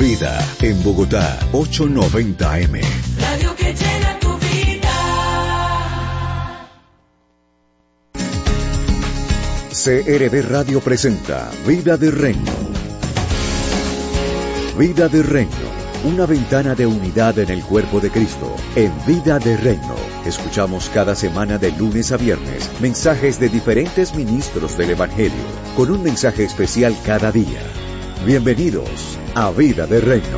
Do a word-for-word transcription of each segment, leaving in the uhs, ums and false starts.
Vida en Bogotá, ochocientos noventa eme. Radio que llena tu vida. C R V Radio presenta Vida de Reino. Vida de Reino, una ventana de unidad en el cuerpo de Cristo. En Vida de Reino, escuchamos cada semana de lunes a viernes mensajes de diferentes ministros del Evangelio, con un mensaje especial cada día. Bienvenidos a Vida de Reino.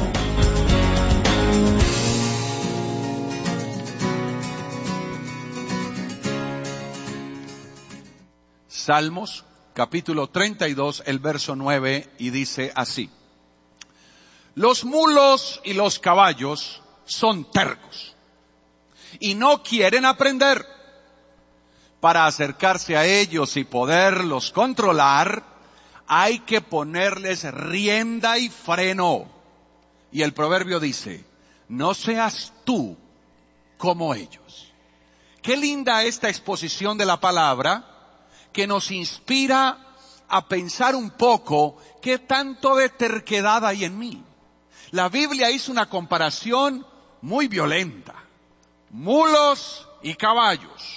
Salmos, capítulo treinta y dos, el verso nueve, y dice así: los mulos y los caballos son tercos y no quieren aprender. Para acercarse a ellos y poderlos controlar, hay que ponerles rienda y freno. Y el proverbio dice: no seas tú como ellos. Qué linda esta exposición de la palabra, que nos inspira a pensar un poco qué tanto de terquedad hay en mí. La Biblia hizo una comparación muy violenta. Mulos y caballos.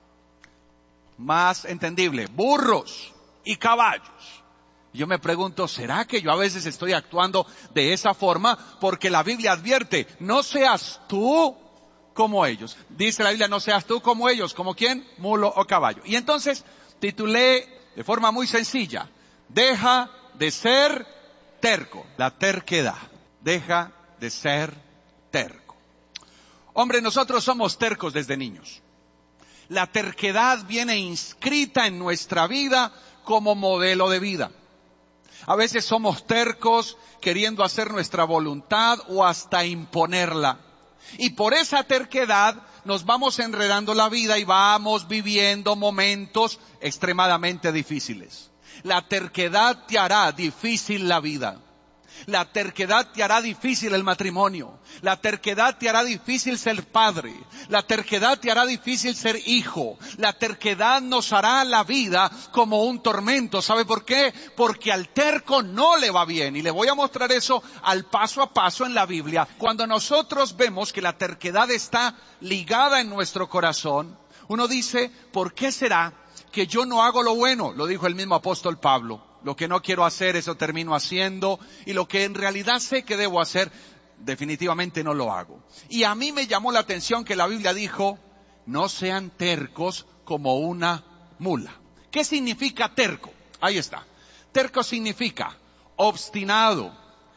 Más entendible, burros y caballos. Yo me pregunto, ¿será que yo a veces estoy actuando de esa forma? Porque la Biblia advierte, no seas tú como ellos. Dice la Biblia, no seas tú como ellos. ¿Como quién? Mulo o caballo. Y entonces titulé de forma muy sencilla: deja de ser terco. La terquedad. Deja de ser terco. Hombre, nosotros somos tercos desde niños. La terquedad viene inscrita en nuestra vida como modelo de vida. A veces somos tercos queriendo hacer nuestra voluntad o hasta imponerla. Y por esa terquedad nos vamos enredando la vida y vamos viviendo momentos extremadamente difíciles. La terquedad te hará difícil la vida. La terquedad te hará difícil el matrimonio. La terquedad te hará difícil ser padre. La terquedad te hará difícil ser hijo. La terquedad nos hará la vida como un tormento. ¿Sabe por qué? Porque al terco no le va bien. Y le voy a mostrar eso al paso a paso en la Biblia. Cuando nosotros vemos que la terquedad está ligada en nuestro corazón, uno dice, ¿por qué será que yo no hago lo bueno? Lo dijo el mismo apóstol Pablo. Lo que no quiero hacer, eso termino haciendo. Y lo que en realidad sé que debo hacer, definitivamente no lo hago. Y a mí me llamó la atención que la Biblia dijo, no sean tercos como una mula. ¿Qué significa terco? Ahí está. Terco significa obstinado,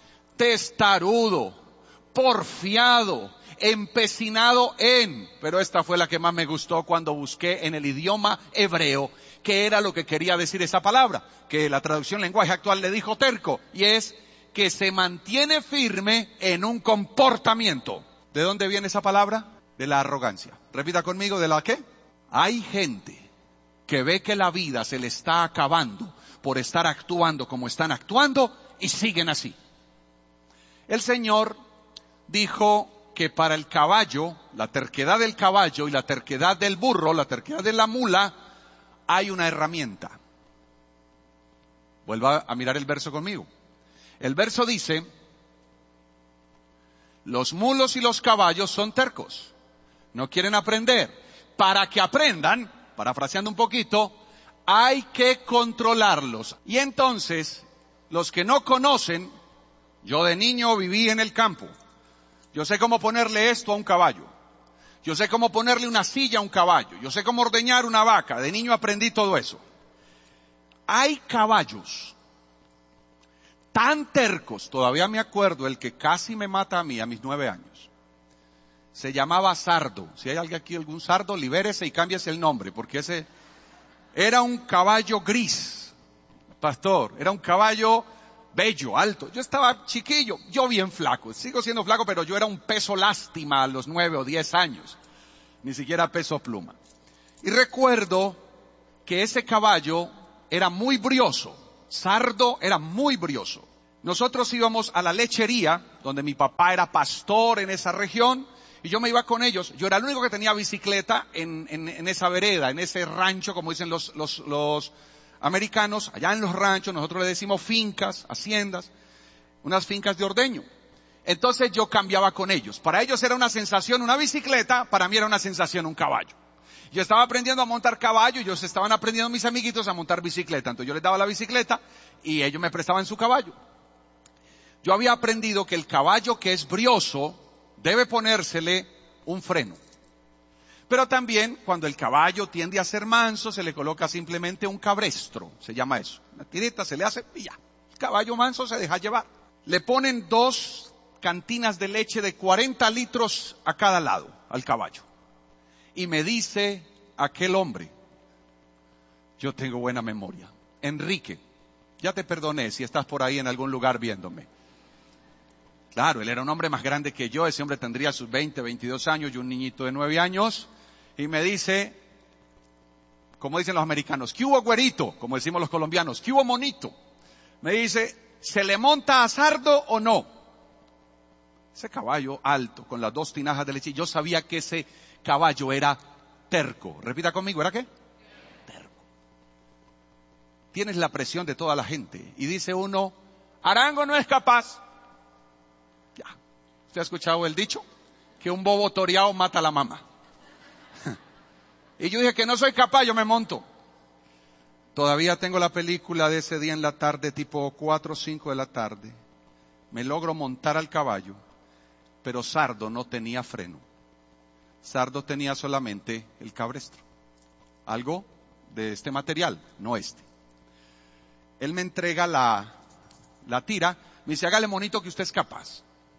testarudo, porfiado, empecinado en, pero esta fue la que más me gustó cuando busqué en el idioma hebreo qué era lo que quería decir esa palabra, que la traducción lenguaje actual le dijo terco, y es que se mantiene firme en un comportamiento. ¿De dónde viene esa palabra? De la arrogancia. Repita conmigo, ¿de la qué? Hay gente que ve que la vida se le está acabando por estar actuando como están actuando y siguen así. El Señor dijo que para el caballo, la terquedad del caballo y la terquedad del burro, la terquedad de la mula, hay una herramienta. Vuelva a mirar el verso conmigo. El verso dice, los mulos y los caballos son tercos, no quieren aprender. Para que aprendan, parafraseando un poquito, hay que controlarlos. Y entonces, los que no conocen, yo de niño viví en el campo. Yo sé cómo ponerle esto a un caballo. Yo sé cómo ponerle una silla a un caballo. Yo sé cómo ordeñar una vaca. De niño aprendí todo eso. Hay caballos tan tercos. Todavía me acuerdo el que casi me mata a mí a mis nueve años. Se llamaba Sardo. Si hay alguien aquí, algún Sardo, libérese y cámbiese el nombre. Porque ese era un caballo gris. Pastor, era un caballo bello, alto. Yo estaba chiquillo, yo bien flaco, sigo siendo flaco, pero yo era un peso lástima a los nueve o diez años, ni siquiera peso pluma. Y recuerdo que ese caballo era muy brioso, Sardo era muy brioso. Nosotros íbamos a la lechería, donde mi papá era pastor en esa región, y yo me iba con ellos. Yo era el único que tenía bicicleta en, en, en esa vereda, en ese rancho, como dicen los, los, los americanos, allá en los ranchos, nosotros le decimos fincas, haciendas. unas fincas de ordeño. Entonces yo cambiaba con ellos. Para ellos era una sensación una bicicleta, para mí era una sensación un caballo. Yo estaba aprendiendo a montar caballo y ellos estaban aprendiendo, mis amiguitos, a montar bicicleta. Entonces yo les daba la bicicleta y ellos me prestaban su caballo. Yo había aprendido que el caballo que es brioso debe ponérsele un freno. Pero también cuando el caballo tiende a ser manso se le coloca simplemente un cabrestro, se llama eso. Una tirita se le hace y ya. El caballo manso se deja llevar. Le ponen dos cantinas de leche de cuarenta litros a cada lado al caballo. Y me dice aquel hombre, yo tengo buena memoria, Enrique, ya te perdoné si estás por ahí en algún lugar viéndome. Claro, él era un hombre más grande que yo, ese hombre tendría sus veinte, veintidós años y un niñito de nueve años. Y me dice, como dicen los americanos, ¿qué hubo güerito? Como decimos los colombianos, ¿qué hubo monito? Me dice, ¿se le monta a Sardo o no? Ese caballo alto, con las dos tinajas de leche, yo sabía que ese caballo era terco. Repita conmigo, ¿era qué? Terco. Tienes la presión de toda la gente. Y dice uno, Arango no es capaz. Ya. ¿Usted ha escuchado el dicho? Que un bobo toreado mata a la mamá. Y yo dije que no soy capaz, yo me monto. Todavía tengo la película de ese día en la tarde, tipo cuatro o cinco de la tarde. Me logro montar al caballo, pero Sardo no tenía freno. Sardo tenía solamente el cabrestro. Algo de este material, no este. Él me entrega la, la tira, me dice, hágale monito que usted es capaz.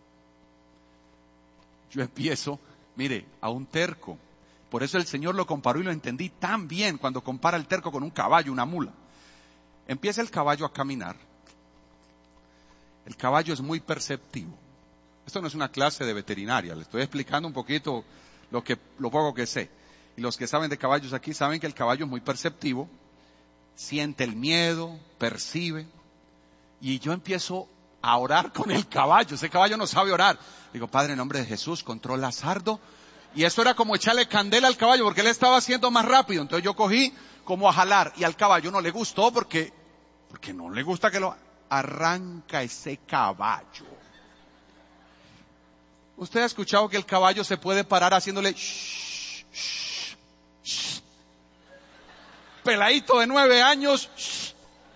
Yo empiezo, mire, a un terco. Por eso el Señor lo comparó y lo entendí tan bien cuando compara el terco con un caballo, una mula. Empieza el caballo a caminar. El caballo es muy perceptivo. Esto no es una clase de veterinaria, le estoy explicando un poquito lo que, lo poco que sé. Y los que saben de caballos aquí saben que el caballo es muy perceptivo, siente el miedo, percibe. Y yo empiezo a orar con el caballo. Ese caballo no sabe orar. Digo, Padre, en nombre de Jesús, controla a Sardo. Y eso era como echarle candela al caballo, porque él estaba haciendo más rápido. Entonces yo cogí como a jalar, y al caballo no le gustó, porque, porque no le gusta que lo arranca ese caballo. ¿Usted ha escuchado que el caballo se puede parar haciéndole shh, shh, shh? Peladito de nueve años, shh.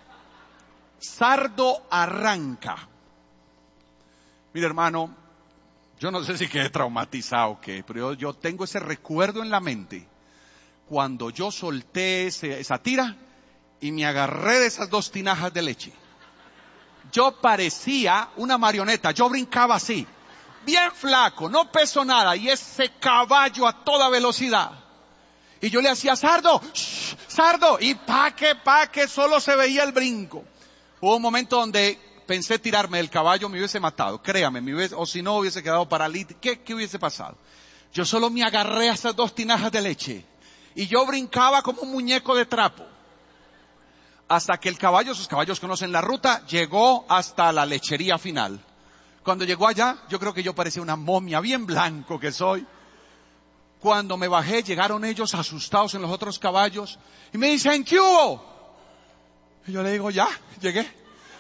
Sardo arranca. Mire, hermano, yo no sé si quedé traumatizado o qué, pero yo, yo tengo ese recuerdo en la mente cuando yo solté ese, esa tira y me agarré de esas dos tinajas de leche. Yo parecía una marioneta, yo brincaba así, bien flaco, no peso nada, y ese caballo a toda velocidad. Y yo le hacía, Sardo, shh, Sardo, y pa' que, pa' que solo se veía el brinco. Hubo un momento donde pensé tirarme del caballo, me hubiese matado, créame, me hubiese, o si no hubiese quedado paralítico. ¿Qué, ¿Qué hubiese pasado? Yo solo me agarré a esas dos tinajas de leche y yo brincaba como un muñeco de trapo. Hasta que el caballo, sus caballos conocen la ruta, llegó hasta la lechería final. Cuando llegó allá, yo creo que yo parecía una momia, bien blanco que soy. Cuando me bajé, llegaron ellos asustados en los otros caballos y me dicen, ¿qué hubo? Y yo le digo, ya, llegué.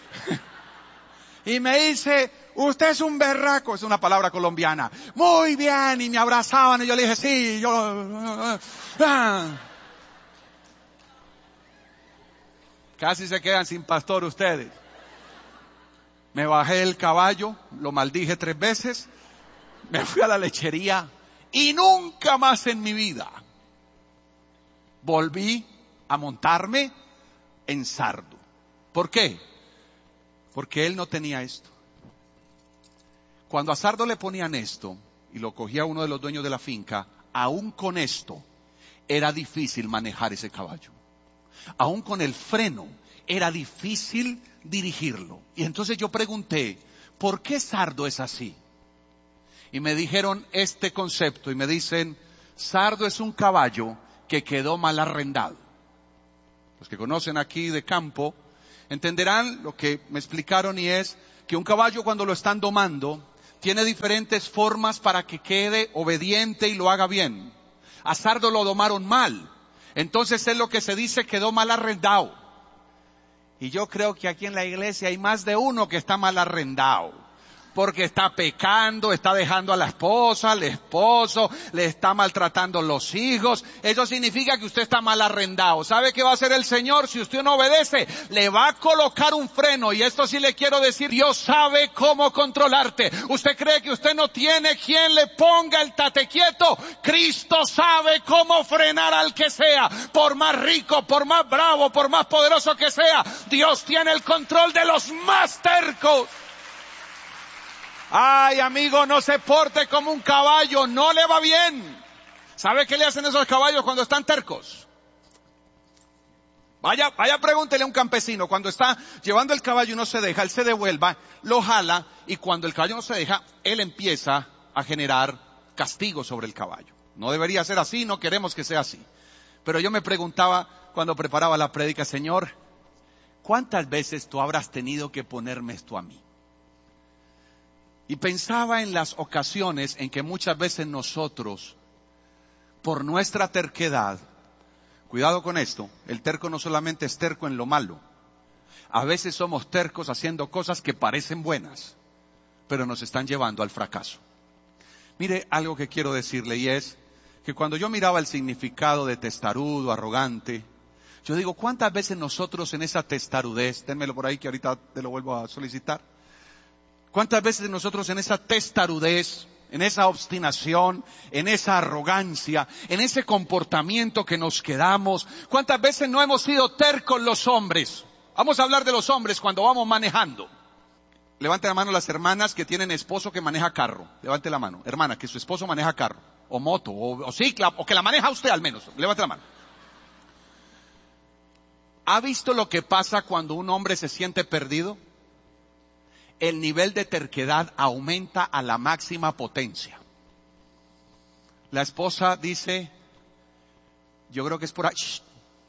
Y me dice, usted es un berraco, es una palabra colombiana. Muy bien, y me abrazaban y yo le dije, sí, yo... Ah. Casi se quedan sin pastor ustedes. Me bajé del caballo, lo maldije tres veces, me fui a la lechería y nunca más en mi vida volví a montarme en Sardo. ¿Por qué? Porque él no tenía esto. Cuando a Sardo le ponían esto y lo cogía uno de los dueños de la finca, aún con esto era difícil manejar ese caballo. Aún con el freno era difícil dirigirlo. Y entonces yo pregunté, ¿por qué Sardo es así? Y me dijeron este concepto y me dicen, Sardo es un caballo que quedó mal arrendado. Los que conocen aquí de campo entenderán lo que me explicaron, y es que un caballo cuando lo están domando tiene diferentes formas para que quede obediente y lo haga bien. A Sardo lo domaron mal, entonces es lo que se dice quedó mal arrendado. Y yo creo que aquí en la iglesia hay más de uno que está mal arrendado. Porque está pecando, está dejando a la esposa, al esposo, le está maltratando los hijos. Eso significa que usted está mal arrendado. ¿Sabe qué va a hacer el Señor? Si usted no obedece, le va a colocar un freno. Y esto sí le quiero decir, Dios sabe cómo controlarte. ¿Usted cree que usted no tiene quien le ponga el tate quieto? Cristo sabe cómo frenar al que sea. Por más rico, por más bravo, por más poderoso que sea, Dios tiene el control de los más tercos. Ay, amigo, no se porte como un caballo, no le va bien. ¿Sabe qué le hacen esos caballos cuando están tercos? Vaya, vaya, pregúntele a un campesino, cuando está llevando el caballo y no se deja, él se devuelva, lo jala, y cuando el caballo no se deja, él empieza a generar castigo sobre el caballo. No debería ser así, no queremos que sea así. Pero yo me preguntaba cuando preparaba la prédica, Señor, ¿cuántas veces tú habrás tenido que ponerme esto a mí? Y pensaba en las ocasiones en que muchas veces nosotros, por nuestra terquedad, cuidado con esto, el terco no solamente es terco en lo malo. A veces somos tercos haciendo cosas que parecen buenas, pero nos están llevando al fracaso. Mire algo que quiero decirle, y es que cuando yo miraba el significado de testarudo, arrogante, yo digo, ¿cuántas veces nosotros en esa testarudez, ténmelo por ahí que ahorita te lo vuelvo a solicitar, ¿cuántas veces nosotros en esa testarudez, en esa obstinación, en esa arrogancia, en ese comportamiento que nos quedamos, cuántas veces no hemos sido tercos los hombres? Vamos a hablar de los hombres cuando vamos manejando. Levante la mano las hermanas que tienen esposo que maneja carro. Levante la mano. Hermana, que su esposo maneja carro, o moto, o, o cicla, o que la maneja usted al menos. Levante la mano. ¿Ha visto lo que pasa cuando un hombre se siente perdido? El nivel de terquedad aumenta a la máxima potencia. La esposa dice, yo creo que es por ahí. Shh.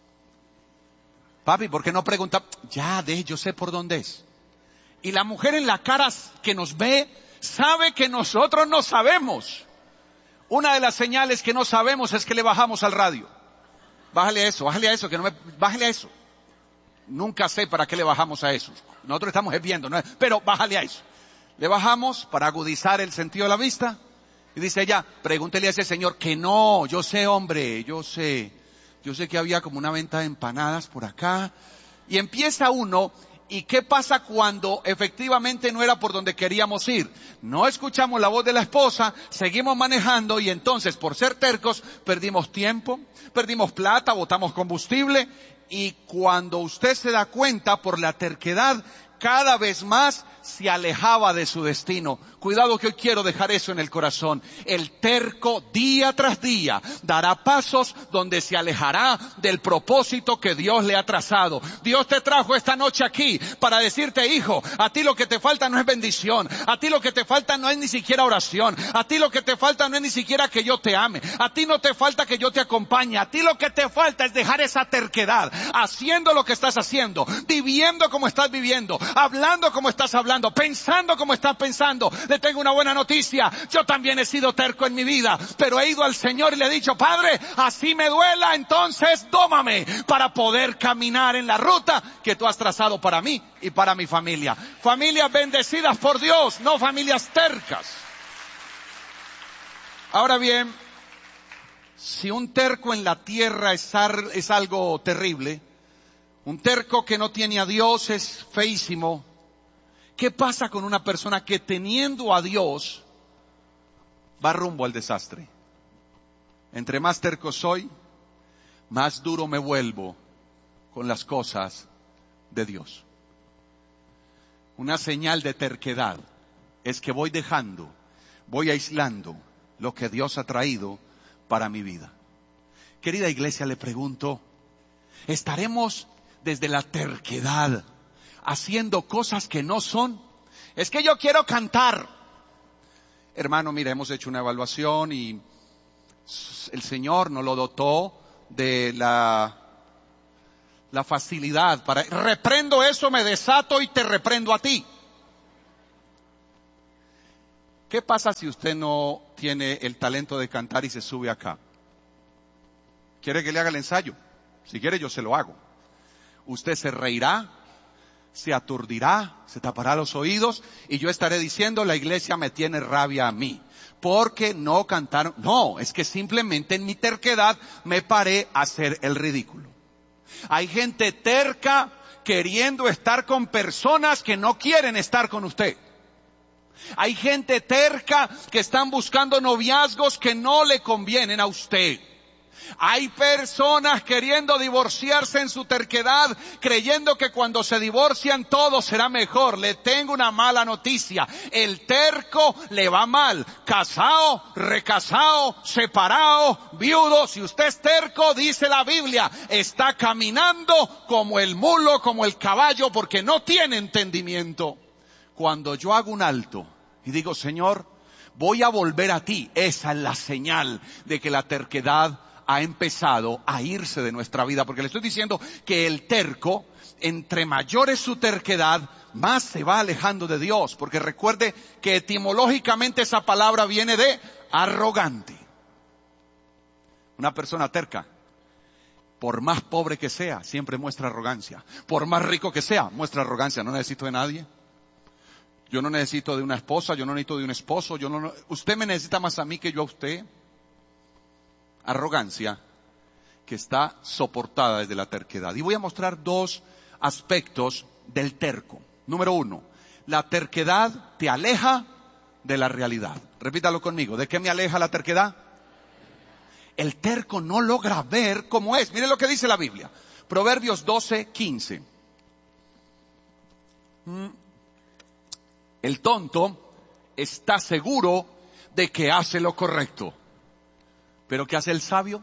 Papi, ¿por qué no pregunta? Ya, de, yo sé por dónde es. Y la mujer en la cara que nos ve, sabe que nosotros no sabemos. Una de las señales que no sabemos es que le bajamos al radio. Bájale a eso, bájale a eso, que no me, bájale a eso. Nunca sé para qué le bajamos a eso. Nosotros estamos viendo, ¿no? Pero bájale a eso. Le bajamos para agudizar el sentido de la vista. Y dice ella, pregúntele a ese señor que no, yo sé, hombre, yo sé. Yo sé que había como una venta de empanadas por acá. Y empieza uno, ¿y qué pasa cuando efectivamente no era por donde queríamos ir? No escuchamos la voz de la esposa, seguimos manejando y entonces por ser tercos perdimos tiempo, perdimos plata, botamos combustible. Y cuando usted se da cuenta, por la terquedad, cada vez más se alejaba de su destino. Cuidado que hoy quiero dejar eso en el corazón. El terco día tras día dará pasos donde se alejará del propósito que Dios le ha trazado. Dios te trajo esta noche aquí para decirte, hijo, a ti lo que te falta no es bendición, a ti lo que te falta no es ni siquiera oración, a ti lo que te falta no es ni siquiera que yo te ame, a ti no te falta que yo te acompañe, a ti lo que te falta es dejar esa terquedad, haciendo lo que estás haciendo, viviendo como estás viviendo, hablando como estás hablando, pensando como estás pensando. Le tengo una buena noticia, yo también he sido terco en mi vida, pero he ido al Señor y le he dicho, Padre, así me duela, entonces dómame para poder caminar en la ruta que tú has trazado para mí y para mi familia. Familias bendecidas por Dios, no familias tercas. Ahora bien, si un terco en la tierra es, ar, es algo terrible, un terco que no tiene a Dios es feísimo, ¿qué pasa con una persona que teniendo a Dios va rumbo al desastre? Entre más terco soy, más duro me vuelvo con las cosas de Dios. Una señal de terquedad es que voy dejando, voy aislando lo que Dios ha traído para mi vida. Querida iglesia, le pregunto, ¿estaremos desde la terquedad haciendo cosas que no son? Es que yo quiero cantar. Hermano, mira, hemos hecho una evaluación y el Señor nos lo dotó de la, la facilidad para, reprendo eso, me desato y te reprendo a ti. ¿Qué pasa si usted no tiene el talento de cantar y se sube acá? ¿Quiere que le haga el ensayo? Si quiere yo se lo hago. Usted se reirá, se aturdirá, se tapará los oídos y yo estaré diciendo, la iglesia me tiene rabia a mí. Porque no cantaron. No, es que simplemente en mi terquedad me paré a hacer el ridículo. Hay gente terca queriendo estar con personas que no quieren estar con usted. Hay gente terca que están buscando noviazgos que no le convienen a usted. Hay personas queriendo divorciarse en su terquedad, creyendo que cuando se divorcian todo será mejor. Le tengo una mala noticia. El terco le va mal. Casado, recasado, separado, viudo. Si usted es terco, dice la Biblia, está caminando como el mulo, como el caballo, porque no tiene entendimiento. Cuando yo hago un alto y digo, Señor, voy a volver a ti, esa es la señal de que la terquedad ha empezado a irse de nuestra vida, porque le estoy diciendo que el terco, entre mayor es su terquedad, más se va alejando de Dios, porque recuerde que etimológicamente esa palabra viene de arrogante. Una persona terca, por más pobre que sea, siempre muestra arrogancia. Por más rico que sea, muestra arrogancia. No necesito de nadie. Yo no necesito de una esposa, yo no necesito de un esposo, yo no, usted me necesita más a mí que yo a usted. Arrogancia que está soportada desde la terquedad. Y voy a mostrar dos aspectos del terco. Número uno, la terquedad te aleja de la realidad. Repítalo conmigo, ¿de qué me aleja la terquedad? El terco no logra ver cómo es. Mire lo que dice la Biblia. Proverbios doce, quince. El tonto está seguro de que hace lo correcto. ¿Pero qué hace el sabio?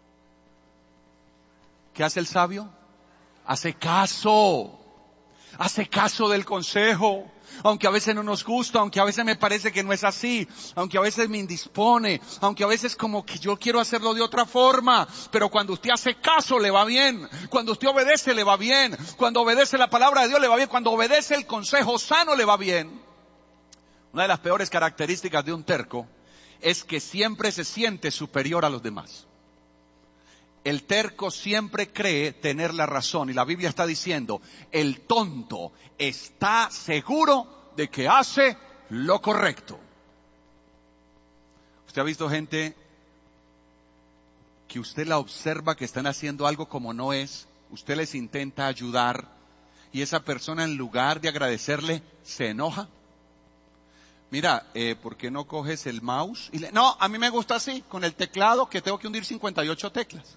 ¿Qué hace el sabio? Hace caso. Hace caso del consejo. Aunque a veces no nos gusta, aunque a veces me parece que no es así, aunque a veces me indispone, aunque a veces como que yo quiero hacerlo de otra forma. Pero cuando usted hace caso le va bien. Cuando usted obedece le va bien. Cuando obedece la palabra de Dios le va bien. Cuando obedece el consejo sano le va bien. Una de las peores características de un terco es que siempre se siente superior a los demás. El terco siempre cree tener la razón y la Biblia está diciendo, el tonto está seguro de que hace lo correcto. ¿Usted ha visto gente que usted la observa que están haciendo algo como no es? Usted les intenta ayudar y esa persona en lugar de agradecerle se enoja. Mira, eh, ¿por qué no coges el mouse? Y le, no, a mí me gusta así, con el teclado que tengo que hundir cincuenta y ocho teclas.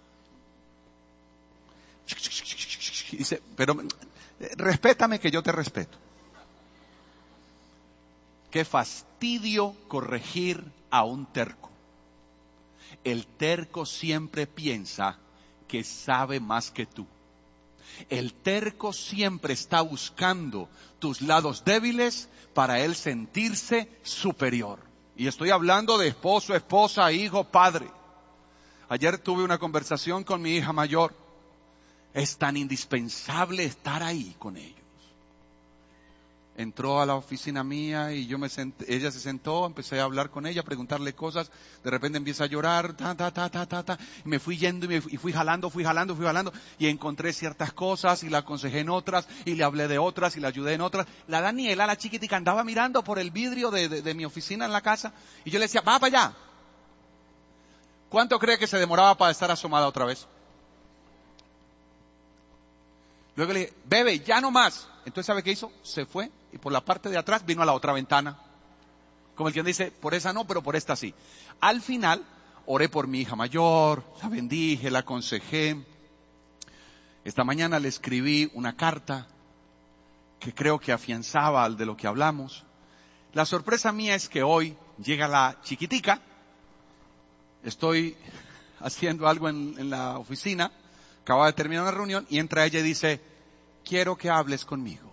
Y dice, pero respétame que yo te respeto. Qué fastidio corregir a un terco. El terco siempre piensa que sabe más que tú. El terco siempre está buscando tus lados débiles para él sentirse superior. Y estoy hablando de esposo, esposa, hijo, padre. Ayer tuve una conversación con mi hija mayor. Es tan indispensable estar ahí con ellos. Entró a la oficina mía y yo me senté, ella se sentó, empecé a hablar con ella, a preguntarle cosas, de repente empieza a llorar, ta, ta, ta, ta, ta, ta, y me fui yendo y, me, y fui jalando, fui jalando, fui jalando, y encontré ciertas cosas y la aconsejé en otras, y le hablé de otras y la ayudé en otras. La Daniela, la chiquitica, andaba mirando por el vidrio de, de, de mi oficina en la casa, y yo le decía, va para allá. ¿Cuánto cree que se demoraba para estar asomada otra vez? Luego le dije, bebe, ya no más. Entonces, ¿sabe qué hizo? Se fue y por la parte de atrás vino a la otra ventana. Como el quien dice, por esa no, pero por esta sí. Al final, oré por mi hija mayor, la bendije, la aconsejé. Esta mañana le escribí una carta que creo que afianzaba al de lo que hablamos. La sorpresa mía es que hoy llega la chiquitica. Estoy haciendo algo en, en la oficina. Acaba de terminar una reunión y entra ella y dice, quiero que hables conmigo.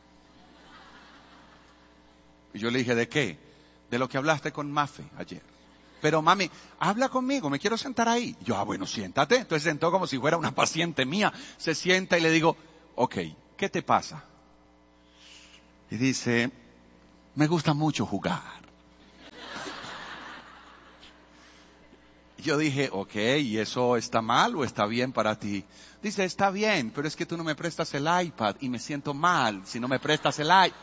Y yo le dije, ¿de qué? De lo que hablaste con Mafe ayer. Pero mami, habla conmigo, me quiero sentar ahí. Yo, ah, bueno, siéntate. Entonces sentó como si fuera una paciente mía. Se sienta y le digo, ok, ¿qué te pasa? Y dice, me gusta mucho jugar. Y yo dije, ok, ¿y eso está mal o está bien para ti? Dice, está bien, pero es que tú no me prestas el iPad y me siento mal si no me prestas el iPad.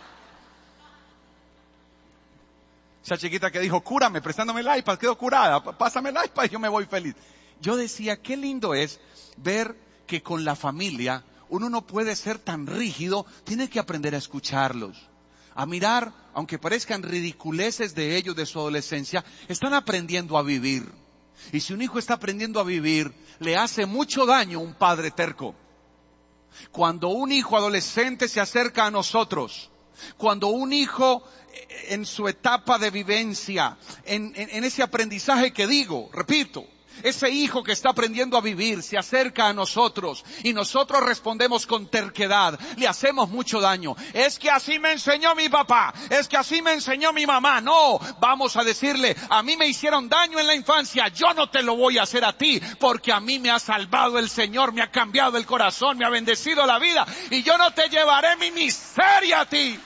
Esa chiquita que dijo, cúrame, prestándome el iPad, quedo curada, pásame el iPad y yo me voy feliz. Yo decía, qué lindo es ver que con la familia uno no puede ser tan rígido, tiene que aprender a escucharlos, a mirar, aunque parezcan ridiculeces de ellos de su adolescencia, están aprendiendo a vivir. Y si un hijo está aprendiendo a vivir, le hace mucho daño un padre terco. Cuando un hijo adolescente se acerca a nosotros, cuando un hijo en su etapa de vivencia, en, en, en ese aprendizaje que digo, repito, ese hijo que está aprendiendo a vivir se acerca a nosotros y nosotros respondemos con terquedad, le hacemos mucho daño. Es que así me enseñó mi papá, es que así me enseñó mi mamá. No, vamos a decirle, a mí me hicieron daño en la infancia, yo no te lo voy a hacer a ti, porque a mí me ha salvado el Señor, me ha cambiado el corazón, me ha bendecido la vida y yo no te llevaré mi miseria a ti.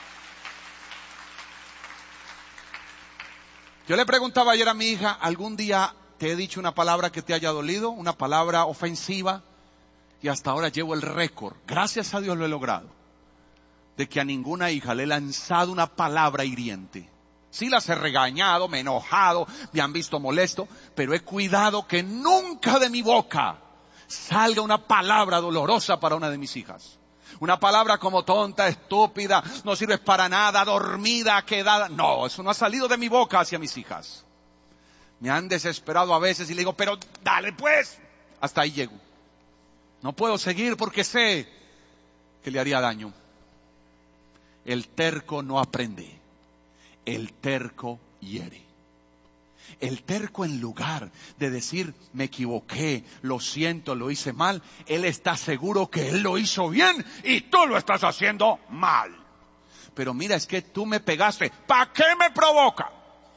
Yo le preguntaba ayer a mi hija, ¿algún día te he dicho una palabra que te haya dolido? Una palabra ofensiva. Y hasta ahora llevo el récord, gracias a Dios lo he logrado, de que a ninguna hija le he lanzado una palabra hiriente. Sí las he regañado, me he enojado, me han visto molesto, pero he cuidado que nunca de mi boca salga una palabra dolorosa para una de mis hijas. Una palabra como tonta, estúpida, no sirves para nada, dormida, quedada. No, eso no ha salido de mi boca hacia mis hijas. Me han desesperado a veces y le digo, pero dale pues. Hasta ahí llego. No puedo seguir porque sé que le haría daño. El terco no aprende. El terco hiere. El terco, en lugar de decir, me equivoqué, lo siento, lo hice mal, él está seguro que él lo hizo bien y tú lo estás haciendo mal. Pero mira, es que tú me pegaste, ¿para qué me provoca?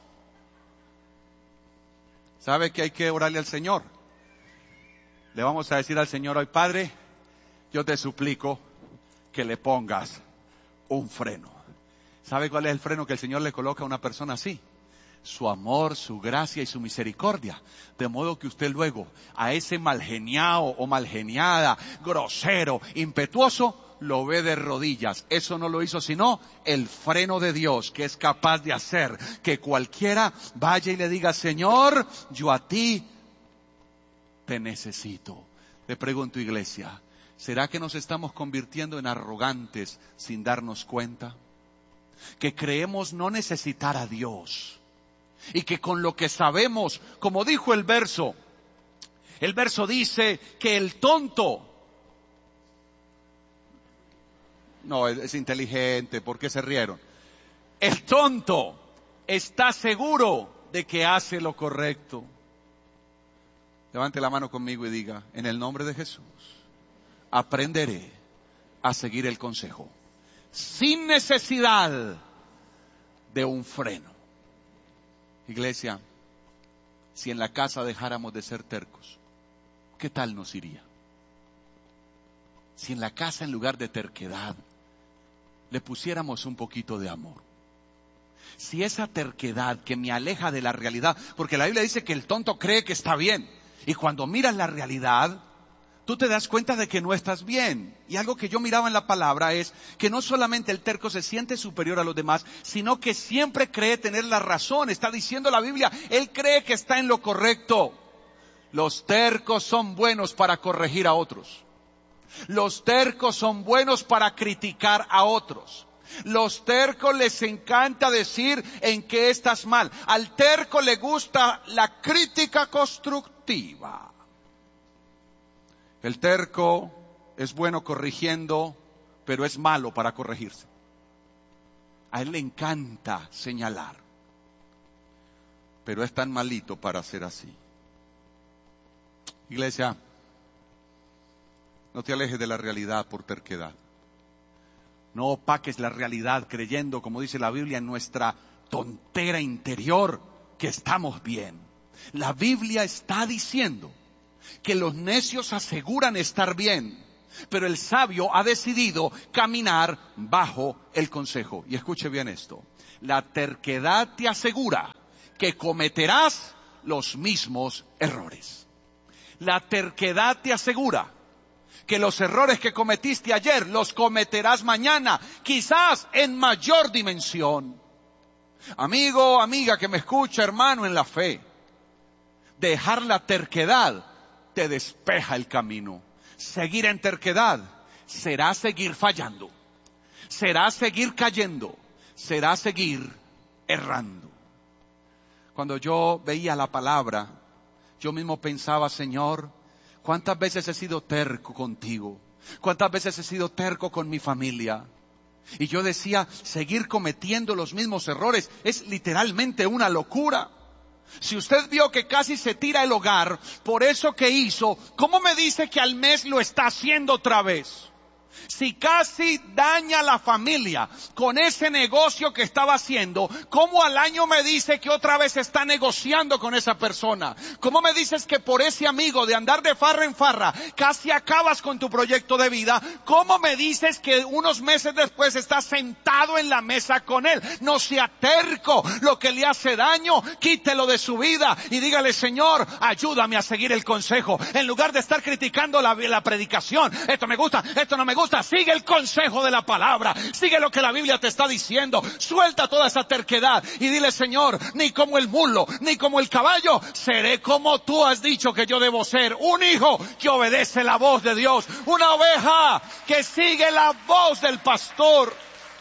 ¿Sabe que hay que orarle al Señor? Le vamos a decir al Señor hoy, Padre, yo te suplico que le pongas un freno. ¿Sabe cuál es el freno que el Señor le coloca a una persona así? Su amor, su gracia y su misericordia. De modo que usted luego a ese malgeniado o malgeniada, grosero, impetuoso, lo ve de rodillas. Eso no lo hizo sino el freno de Dios, que es capaz de hacer que cualquiera vaya y le diga, Señor, yo a ti te necesito. Le pregunto, iglesia, ¿será que nos estamos convirtiendo en arrogantes sin darnos cuenta? Que creemos no necesitar a Dios. Y que con lo que sabemos, como dijo el verso, el verso dice que el tonto, no, es, es inteligente, ¿por qué se rieron? El tonto está seguro de que hace lo correcto. Levante la mano conmigo y diga, en el nombre de Jesús, aprenderé a seguir el consejo, sin necesidad de un freno. Iglesia, si en la casa dejáramos de ser tercos, ¿qué tal nos iría? Si en la casa, en lugar de terquedad, le pusiéramos un poquito de amor. Si esa terquedad que me aleja de la realidad, porque la Biblia dice que el tonto cree que está bien, y cuando miras la realidad, tú te das cuenta de que no estás bien. Y algo que yo miraba en la palabra es que no solamente el terco se siente superior a los demás, sino que siempre cree tener la razón. Está diciendo la Biblia, él cree que está en lo correcto. Los tercos son buenos para corregir a otros. Los tercos son buenos para criticar a otros. Los tercos les encanta decir en qué estás mal. Al terco le gusta la crítica constructiva. El terco es bueno corrigiendo, pero es malo para corregirse. A él le encanta señalar, pero es tan malito para ser así. Iglesia, no te alejes de la realidad por terquedad. No opaques la realidad creyendo, como dice la Biblia, en nuestra tontera interior, que estamos bien. La Biblia está diciendo que los necios aseguran estar bien, pero el sabio ha decidido caminar bajo el consejo. Y escuche bien esto, la terquedad te asegura que cometerás los mismos errores. La terquedad te asegura que los errores que cometiste ayer los cometerás mañana, quizás en mayor dimensión. Amigo, amiga que me escucha, hermano en la fe, dejar la terquedad te despeja el camino. Seguir en terquedad será seguir fallando, será seguir cayendo, será seguir errando. Cuando yo veía la palabra, yo mismo pensaba, Señor, ¿cuántas veces he sido terco contigo? ¿Cuántas veces he sido terco con mi familia? Y yo decía, seguir cometiendo los mismos errores es literalmente una locura. Si usted vio que casi se tira el hogar por eso que hizo, ¿cómo me dice que al mes lo está haciendo otra vez? Si casi daña la familia con ese negocio que estaba haciendo, ¿cómo al año me dice que otra vez está negociando con esa persona? ¿Cómo me dices que por ese amigo de andar de farra en farra casi acabas con tu proyecto de vida? ¿Cómo me dices que unos meses después estás sentado en la mesa con él? No sea terco, lo que le hace daño, quítelo de su vida y dígale, Señor, ayúdame a seguir el consejo. En lugar de estar criticando la, la predicación, esto me gusta, esto no me gusta. Sigue el consejo de la palabra, sigue lo que la Biblia te está diciendo, suelta toda esa terquedad y dile, Señor, ni como el mulo, ni como el caballo, seré como tú has dicho que yo debo ser, un hijo que obedece la voz de Dios, una oveja que sigue la voz del pastor.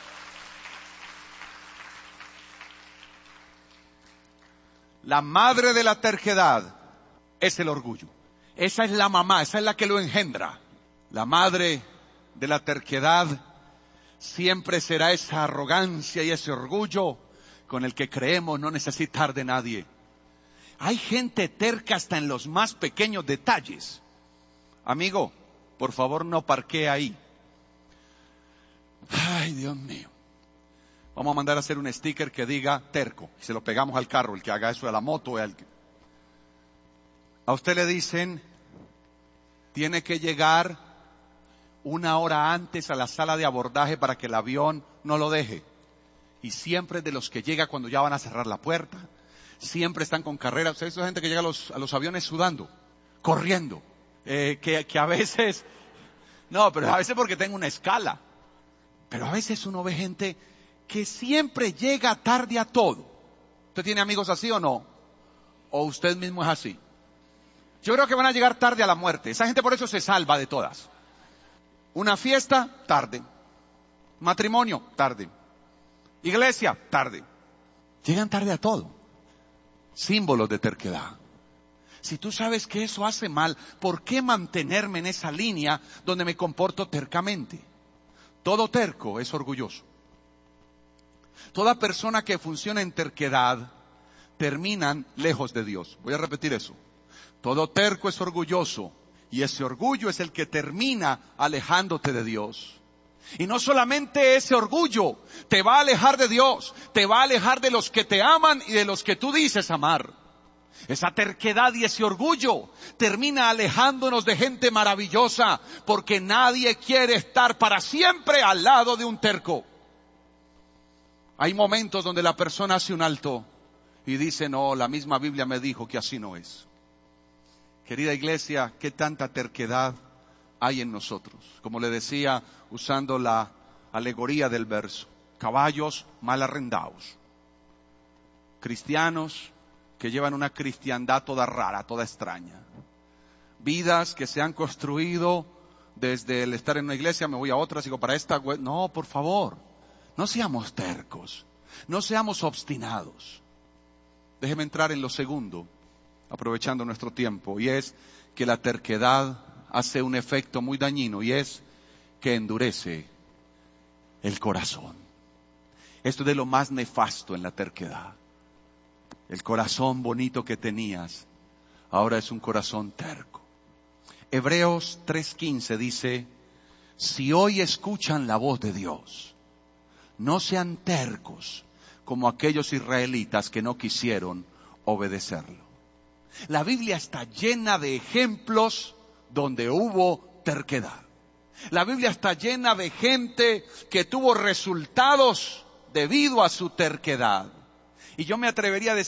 La madre de la terquedad es el orgullo. Esa es la mamá, esa es la que lo engendra. La madre de la terquedad siempre será esa arrogancia y ese orgullo con el que creemos no necesitar de nadie. Hay gente terca hasta en los más pequeños detalles. Amigo, por favor no parquee ahí. Ay, Dios mío. Vamos a mandar a hacer un sticker que diga terco. Y se lo pegamos al carro, el que haga eso, a la moto. Al... A usted le dicen, tiene que llegar una hora antes a la sala de abordaje para que el avión no lo deje. Y siempre es de los que llega cuando ya van a cerrar la puerta. Siempre están con carrera. Ustedes son gente que llega a los, a los aviones sudando, corriendo. Eh, que, que a veces, no, pero a veces porque tengo una escala. Pero a veces uno ve gente que siempre llega tarde a todo. ¿Usted tiene amigos así o no? ¿O usted mismo es así? Yo creo que van a llegar tarde a la muerte. Esa gente por eso se salva de todas. Una fiesta, tarde. Matrimonio, tarde. Iglesia, tarde. Llegan tarde a todo. Símbolos de terquedad. Si tú sabes que eso hace mal, ¿por qué mantenerme en esa línea donde me comporto tercamente? Todo terco es orgulloso. Toda persona que funciona en terquedad terminan lejos de Dios. Voy a repetir eso. Todo terco es orgulloso. Y ese orgullo es el que termina alejándote de Dios. Y no solamente ese orgullo te va a alejar de Dios, te va a alejar de los que te aman y de los que tú dices amar. Esa terquedad y ese orgullo termina alejándonos de gente maravillosa, porque nadie quiere estar para siempre al lado de un terco. Hay momentos donde la persona hace un alto y dice, no, la misma Biblia me dijo que así no es. Querida iglesia, ¿qué tanta terquedad hay en nosotros? Como le decía, usando la alegoría del verso, caballos mal arrendados, cristianos que llevan una cristiandad toda rara, toda extraña, vidas que se han construido desde el estar en una iglesia, me voy a otra, sigo para esta, no, por favor, no seamos tercos, no seamos obstinados. Déjeme entrar en lo segundo, aprovechando nuestro tiempo, y es que la terquedad hace un efecto muy dañino, y es que endurece el corazón. Esto es de lo más nefasto en la terquedad. El corazón bonito que tenías, ahora es un corazón terco. Hebreos tres quince dice, si hoy escuchan la voz de Dios, no sean tercos como aquellos israelitas que no quisieron obedecerlo. La Biblia está llena de ejemplos donde hubo terquedad. La Biblia está llena de gente que tuvo resultados debido a su terquedad. Y yo me atrevería a decir